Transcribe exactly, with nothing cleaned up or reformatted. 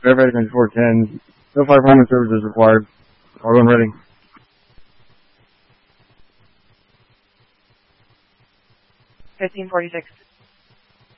Fairfax ninety-four ten. No fire department services required. Cargo and ready. fifteen forty-six.